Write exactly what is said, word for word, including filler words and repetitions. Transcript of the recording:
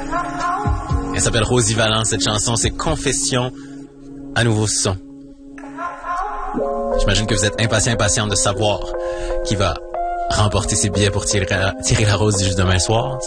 Elle s'appelle Rosie Valence, cette chanson, c'est Confession à nouveau son. J'imagine que vous êtes impatient, impatient de savoir qui va remporter ses billets pour tirer, tirer la rose juste demain soir.